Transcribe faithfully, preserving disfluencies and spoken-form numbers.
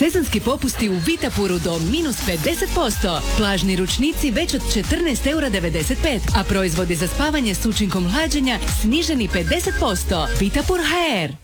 Sezonski popusti u Vitapuru do minus pedeset posto. Plažni ručnici već od četrnaest eura devedeset pet, a proizvodi za spavanje s učinkom hlađenja sniženi pedeset posto. Vitapur ha er.